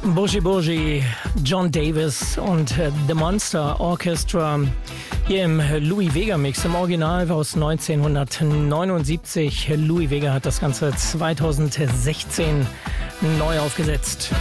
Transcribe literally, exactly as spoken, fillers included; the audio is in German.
Boogie Boogie, John Davis und The Monster Orchestra hier im Louie Vega Mix, im Original aus neunzehnhundertneunundsiebzig. Louie Vega hat das Ganze zweitausendsechzehn neu aufgesetzt.